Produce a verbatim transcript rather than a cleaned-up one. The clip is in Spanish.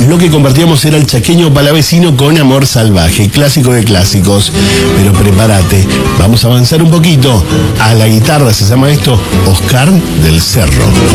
lo que compartíamos era el chaqueño palavecino con Amor Salvaje, clásico de clásicos. Pero prepárate, vamos a avanzar un poquito. A la guitarra se llama esto Oscar del Cerro.